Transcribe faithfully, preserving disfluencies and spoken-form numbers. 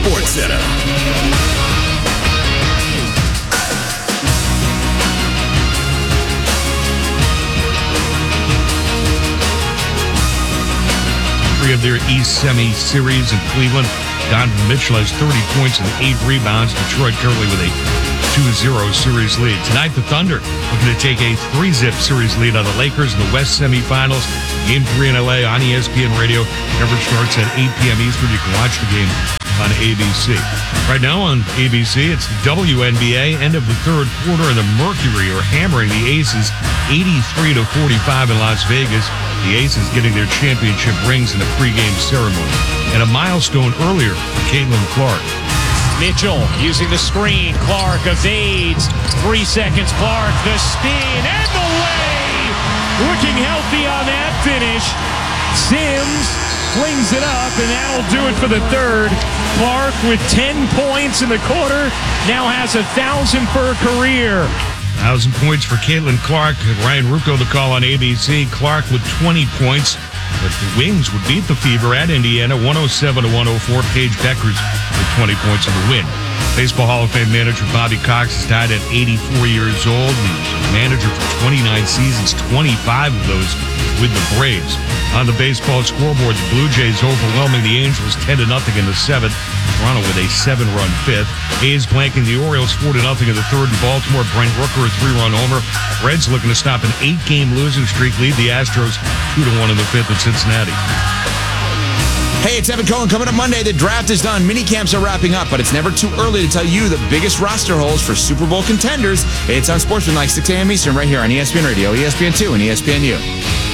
Sports Center. Three of their East Semi series in Cleveland. Donovan Mitchell has thirty points and eight rebounds. Detroit currently with a two zero series lead. Tonight, the Thunder looking to take a three-zip series lead on the Lakers in the West semifinals. Game three in L A on E S P N Radio. Coverage starts at eight p.m. Eastern. You can watch the game on A B C. Right now on A B C, it's the W N B A, end of the third quarter, and the Mercury are hammering the Aces eighty-three to forty-five in Las Vegas. The Aces getting their championship rings in a pregame ceremony. And a milestone earlier for Caitlin Clark. Mitchell using the screen. Clark evades. Three seconds. Clark, the spin and the lay. Looking healthy on that finish. Sims flings it up, and that'll do it for the third. Clark with ten points in the quarter. Now has a thousand for her career. Thousand points for Caitlin Clark. Ryan Rucco the call on A B C. Clark with twenty points. But the Wings would beat the Fever at Indiana one oh seven to one oh four. Paige Beckers with twenty points in the win. Baseball Hall of Fame manager Bobby Cox is tied at eighty-four years old. He was manager for twenty-nine seasons, twenty-five of those with the Braves. On the baseball scoreboard, the Blue Jays overwhelming the Angels ten to nothing in the seventh. Toronto with a seven-run fifth. A's blanking the Orioles four to nothing in the third. In Baltimore, Brent Rooker a three-run homer. Reds looking to stop an eight-game losing streak. Lead the Astros two to one in the fifth at Cincinnati. Hey, it's Evan Cohen. Coming up Monday, the draft is done. Mini camps are wrapping up, but it's never too early to tell you the biggest roster holes for Super Bowl contenders. It's on Sportsman like six a.m. Eastern right here on E S P N Radio, E S P N two, and E S P N U.